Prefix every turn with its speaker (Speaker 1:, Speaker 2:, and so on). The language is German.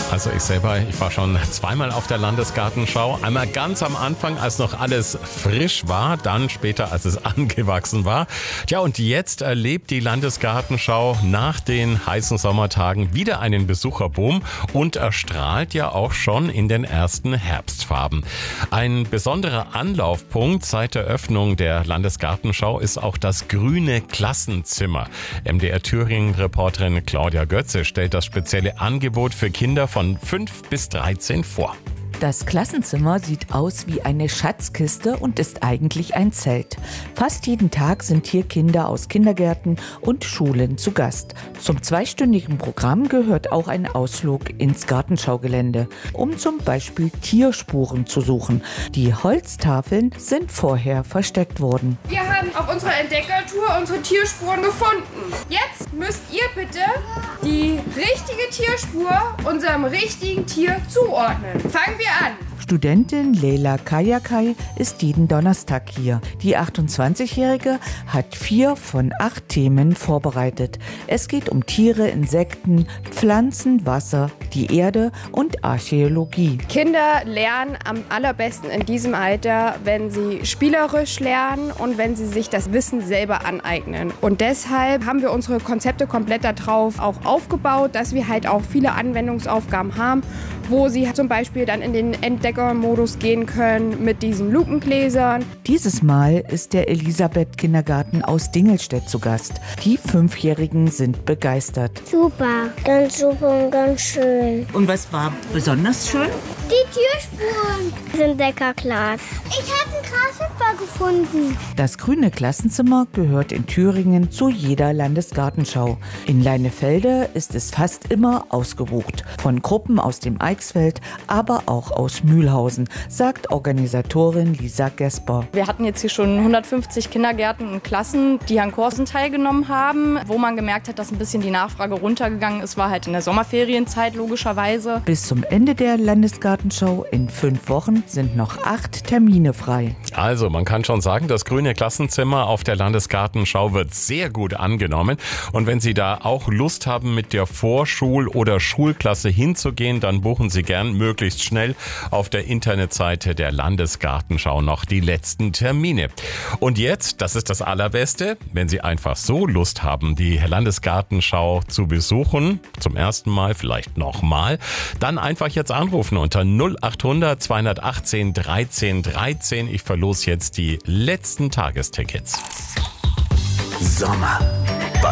Speaker 1: Also ich war schon zweimal auf der Landesgartenschau. Einmal ganz am Anfang, als noch alles frisch war, dann später, als es angewachsen war. Tja, und jetzt erlebt die Landesgartenschau nach den heißen Sommertagen wieder einen Besucherboom und erstrahlt ja auch schon in den ersten Herbstfarben. Ein besonderer Anlaufpunkt seit der Öffnung der Landesgartenschau ist auch das grüne Klassenzimmer. MDR Thüringen-Reporterin Claudia Götze stellt das spezielle Angebot für Kinder von 5 bis 13 vor.
Speaker 2: Das Klassenzimmer sieht aus wie eine Schatzkiste und ist eigentlich ein Zelt. Fast jeden Tag sind hier Kinder aus Kindergärten und Schulen zu Gast. Zum zweistündigen Programm gehört auch ein Ausflug ins Gartenschaugelände, um zum Beispiel Tierspuren zu suchen. Die Holztafeln sind vorher versteckt worden.
Speaker 3: Wir haben auf unserer Entdeckertour unsere Tierspuren gefunden. Jetzt müsst ihr bitte die richtige Tierspur unserem richtigen Tier zuordnen. Fangen wir an.
Speaker 2: Studentin Leila Kayakai ist jeden Donnerstag hier. Die 28-Jährige hat 4 von 8 Themen vorbereitet. Es geht um Tiere, Insekten, Pflanzen, Wasser, die Erde und Archäologie.
Speaker 3: Kinder lernen am allerbesten in diesem Alter, wenn sie spielerisch lernen und wenn sie sich das Wissen selber aneignen. Und deshalb haben wir unsere Konzepte komplett darauf auch aufgebaut, dass wir halt auch viele Anwendungsaufgaben haben, wo sie zum Beispiel dann in den Entdeckermodus gehen können mit diesen Lupengläsern.
Speaker 2: Dieses Mal ist der Elisabeth-Kindergarten aus Dingelstedt zu Gast. Die 5-Jährigen sind begeistert.
Speaker 4: Super und ganz schön.
Speaker 2: Und was war besonders schön?
Speaker 4: Die Tierspuren. Das Entdeckerglas. Ich habe einen Grashüpfer gefunden.
Speaker 2: Das grüne Klassenzimmer gehört in Thüringen zu jeder Landesgartenschau. In Leinefelde ist es fast immer ausgebucht. Von Gruppen aus dem Eichsfeld, aber auch aus Mühlhausen, sagt Organisatorin Lisa Gesper.
Speaker 5: Wir hatten jetzt hier schon 150 Kindergärten und Klassen, die an Kursen teilgenommen haben. Wo man gemerkt hat, dass ein bisschen die Nachfrage runtergegangen ist, war halt in der Sommerferienzeit logischerweise.
Speaker 2: Bis zum Ende der Landesgartenschau in 5 Wochen sind noch 8 Termine frei.
Speaker 1: Also man kann schon sagen, das grüne Klassenzimmer auf der Landesgartenschau wird sehr gut angenommen. Und wenn Sie da auch Lust haben, mit der Vorschul- oder Schulklasse hinzugehen, dann buchen Sie gern möglichst schnell auf der Internetseite der Landesgartenschau noch die letzten Termine. Und jetzt, das ist das Allerbeste, wenn Sie einfach so Lust haben, die Landesgartenschau zu besuchen, zum ersten Mal, vielleicht nochmal, dann einfach jetzt anrufen unter 0800 218 13 13. Ich verlose jetzt die letzten Tagestickets.
Speaker 6: Sommer,